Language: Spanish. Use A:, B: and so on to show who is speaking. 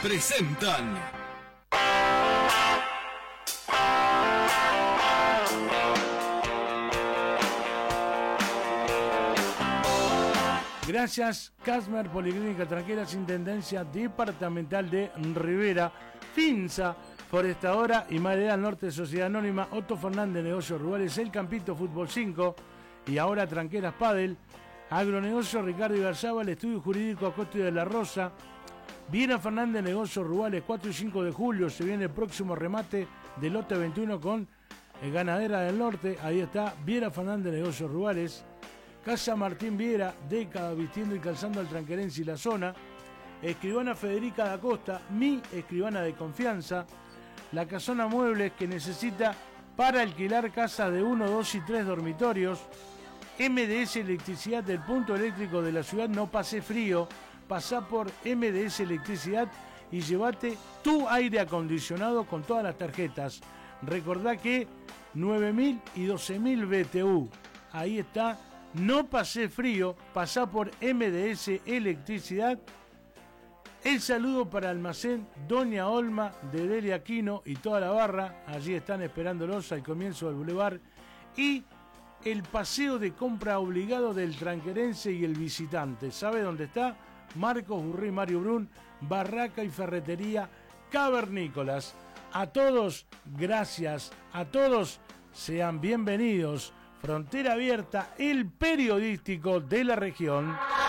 A: presentan
B: Gracias, Casmer, Policlínica Tranqueras, Intendencia Departamental de Rivera, Finza, Forestadora y Madera del Norte, Sociedad Anónima, Otto Fernández, Negocios Rurales, El Campito, Fútbol 5 y ahora Tranqueras Padel, Agronegocio Ricardo Igarzábal, Estudio Jurídico Acosta de la Rosa, Viera Fernández, Negocios Rurales, 4 y 5 de julio, se viene el próximo remate del lote 21 con Ganadera del Norte, ahí está, Viera Fernández, Negocios Rurales, Casa Martín Viera, década vistiendo y calzando al tranquerense y la zona. Escribana Federica da Costa, mi escribana de confianza. La Casona Muebles que necesita para alquilar casas de 1, 2 y 3 dormitorios. MDS Electricidad del punto eléctrico de la ciudad, no pase frío. Pasá por MDS Electricidad y llévate tu aire acondicionado con todas las tarjetas. Recordá que 9.000 y 12.000 BTU. Ahí está. No pasé frío, pasá por MDS Electricidad. El saludo para Almacén Doña Olma de Delia Aquino y toda la barra. Allí están esperándolos al comienzo del bulevar. Y el paseo de compra obligado del tranquerense y el visitante. ¿Sabe dónde está? Marcos Burrí, Mario Brun, Barraca y Ferretería Cavernícolas. A todos, gracias. A todos, sean bienvenidos. Frontera Abierta, el periodístico de la región.